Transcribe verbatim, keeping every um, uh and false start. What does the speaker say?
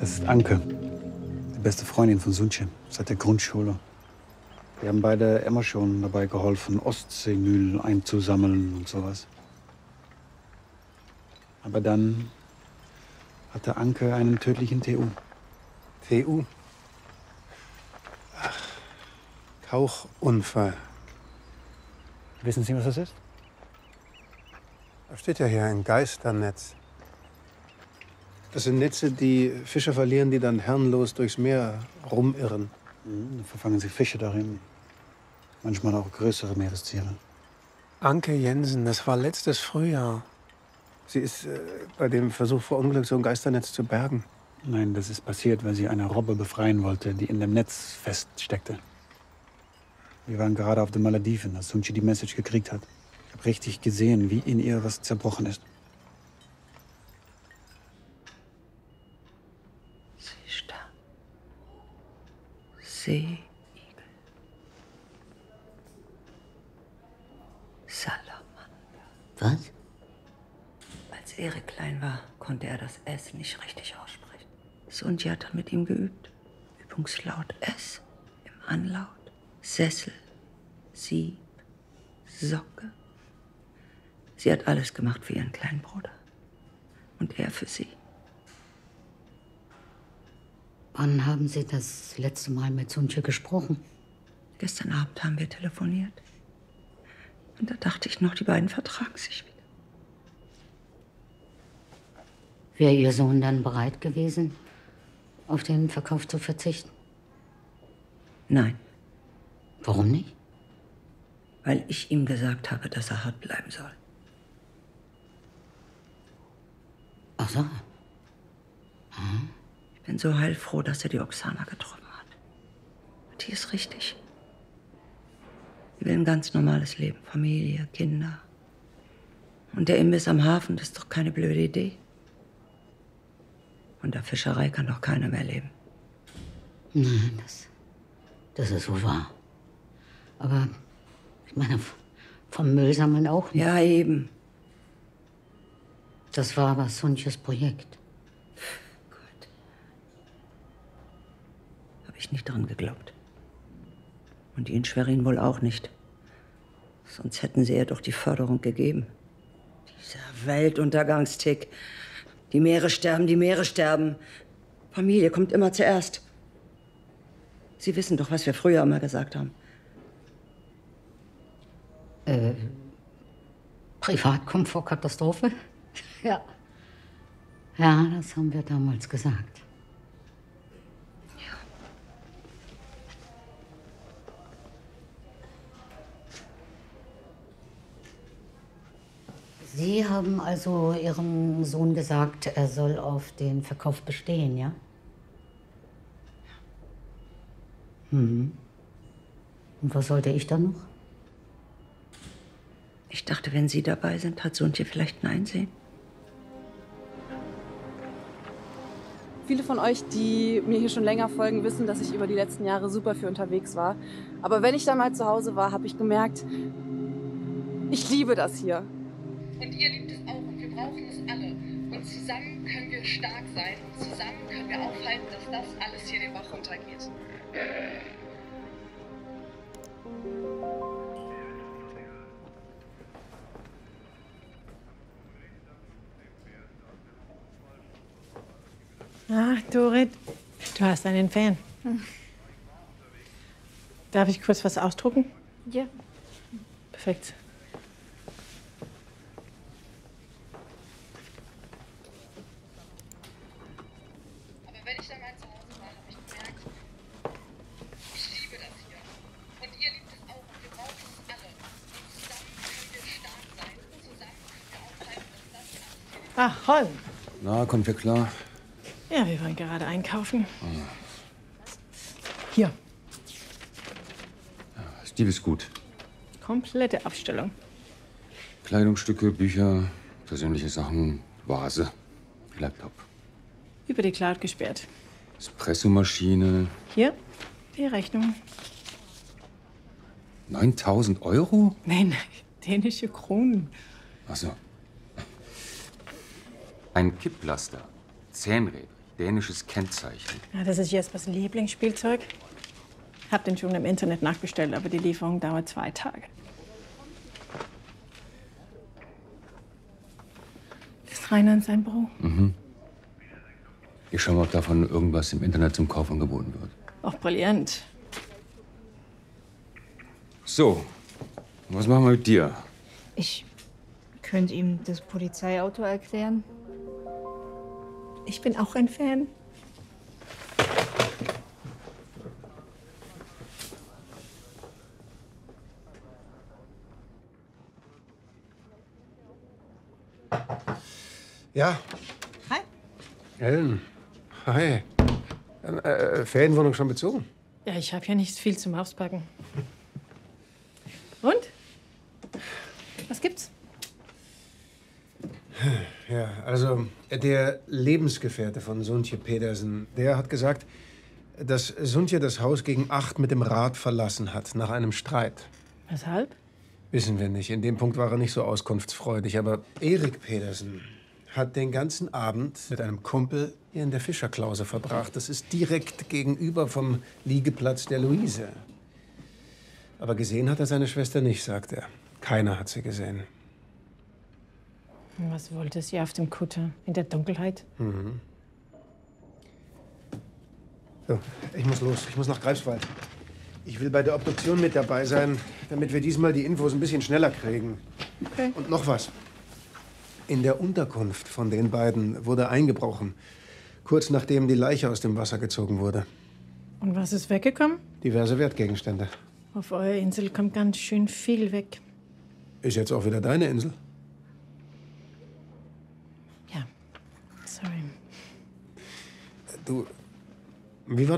Das ist Anke, die beste Freundin von Suntje, seit der Grundschule. Wir haben beide immer schon dabei geholfen, Ostseemüll einzusammeln und sowas. Aber dann hatte Anke einen tödlichen T U. T U? Ach, Tauchunfall. Wissen Sie, was das ist? Da steht ja hier ein Geisternetz. Das sind Netze, die Fischer verlieren, die dann herrenlos durchs Meer rumirren. Mhm, da verfangen sich Fische darin. Manchmal auch größere Meerestiere. Anke Jensen, das war letztes Frühjahr. Sie ist äh, bei dem Versuch verunglückt, so ein Geisternetz zu bergen. Nein, das ist passiert, weil sie eine Robbe befreien wollte, die in dem Netz feststeckte. Wir waren gerade auf den Malediven, als Suntje die Message gekriegt hat. Ich habe richtig gesehen, wie in ihr was zerbrochen ist. Seestar. Seeigel. Salamander. Was? Als Erik klein war, konnte er das S nicht richtig aussprechen. Suntje hat dann mit ihm geübt. Übungslaut S im Anlaut. Sessel, Sieb, Socke. Sie hat alles gemacht für ihren kleinen Bruder. Und er für sie. Wann haben Sie das letzte Mal mit Suntje gesprochen? Gestern Abend haben wir telefoniert. Und da dachte ich noch, die beiden vertragen sich wieder. Wäre Ihr Sohn dann bereit gewesen, auf den Verkauf zu verzichten? Nein. Warum nicht? Weil ich ihm gesagt habe, dass er hart bleiben soll. Ach so. Hm. Ich bin so heilfroh, dass er die Oksana getroffen hat. Die ist richtig. Die will ein ganz normales Leben. Familie, Kinder. Und der Imbiss am Hafen, das ist doch keine blöde Idee. Von der Fischerei kann doch keiner mehr leben. Nein, das, das ist so wahr. Aber ich meine, vom Müll sammeln auch nicht. Ja, eben. Das war aber Suntjes Projekt. Gott. Habe ich nicht dran geglaubt. Und Ihnen Schwerin wohl auch nicht. Sonst hätten Sie ihr doch die Förderung gegeben. Dieser Weltuntergangstick. Die Meere sterben, die Meere sterben. Familie kommt immer zuerst. Sie wissen doch, was wir früher immer gesagt haben. Äh, Privat kommt vor Katastrophe? Ja. Ja, das haben wir damals gesagt. Ja. Sie haben also Ihrem Sohn gesagt, er soll auf den Verkauf bestehen, ja? Mhm. Und was sollte ich dann noch? Ich dachte, wenn Sie dabei sind, hat Suntje vielleicht ein Einsehen. Viele von euch, die mir hier schon länger folgen, wissen, dass ich über die letzten Jahre super viel unterwegs war. Aber wenn ich dann mal zu Hause war, habe ich gemerkt, ich liebe das hier. Und ihr liebt es auch und wir brauchen es alle. Und zusammen können wir stark sein und zusammen können wir aufhalten, dass das alles hier den Bach runtergeht. Ah, Dorit, du hast einen Fan. Hm. Darf ich kurz was ausdrucken? Ja. Perfekt. Aber wenn ich dann mal zu Hause war, habe ich gemerkt, ich liebe das hier. Und ihr liebt es auch und wir brauchen es alle. Und zusammen können wir stark sein. Und zusammen können wir aufhalten, dass das alles hier den Ach, Holm. Na, kommt wir klar? Ja, wir waren gerade einkaufen. Hier, Die ist gut. komplette Abstellung. Kleidungsstücke, Bücher, persönliche Sachen, Vase, Laptop. Über die Cloud gesperrt. Espressomaschine. Hier, die Rechnung. neuntausend Euro? Nein, dänische Kronen. Ach so. Ein Kipplaster. Zehnrädrig. Dänisches Kennzeichen. Ja, das ist Jespers Lieblingsspielzeug. Hab den schon im Internet nachbestellt, aber die Lieferung dauert zwei Tage. Ist Rainer in sein Büro? Mhm. Ich schau mal, ob davon irgendwas im Internet zum Kauf angeboten wird. Auch brillant. So, was machen wir mit dir? Ich könnte ihm das Polizeiauto erklären. Ich bin auch ein Fan. Ja. Hi. Ellen. Hi. Äh, Ferienwohnung schon bezogen? Ja, ich habe ja nicht viel zum Auspacken. Und? Was gibt's? Ja, also der Lebensgefährte von Suntje Pedersen, der hat gesagt, dass Suntje das Haus gegen acht mit dem Rad verlassen hat, nach einem Streit. Weshalb? Wissen wir nicht. In dem Punkt war er nicht so auskunftsfreudig. Aber Erik Pedersen hat den ganzen Abend mit einem Kumpel hier in der Fischerklause verbracht. Das ist direkt gegenüber vom Liegeplatz der Luise. Aber gesehen hat er seine Schwester nicht, sagt er. Keiner hat sie gesehen. Was wollte sie auf dem Kutter? In der Dunkelheit? Mhm. So, ich muss los. Ich muss nach Greifswald. Ich will bei der Obduktion mit dabei sein, damit wir diesmal die Infos ein bisschen schneller kriegen. Okay. Und noch was. In der Unterkunft von den beiden wurde eingebrochen. Kurz nachdem die Leiche aus dem Wasser gezogen wurde. Und was ist weggekommen? Diverse Wertgegenstände. Auf eurer Insel kommt ganz schön viel weg. Ist jetzt auch wieder deine Insel? Ja, sorry. Du, wie war